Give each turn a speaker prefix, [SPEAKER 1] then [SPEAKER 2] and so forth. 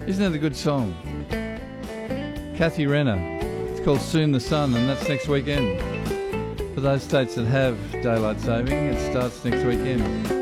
[SPEAKER 1] Isn't it a good song? Kathy Renner. It's called Soon the Sun, and that's next weekend. For those states that have daylight saving, it starts next weekend.